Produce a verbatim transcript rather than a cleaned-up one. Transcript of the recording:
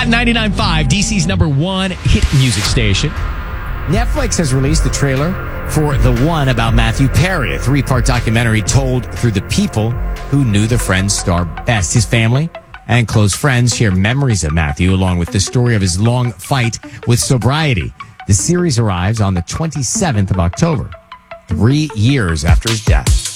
Hot ninety-nine point five, D C's number one hit music station. Netflix has released the trailer for The One about Matthew Perry, a three-part documentary told through the people who knew the Friends star best. His family and close friends share memories of Matthew, along with the story of his long fight with sobriety. The series arrives on the twenty-seventh of October, three years after his death.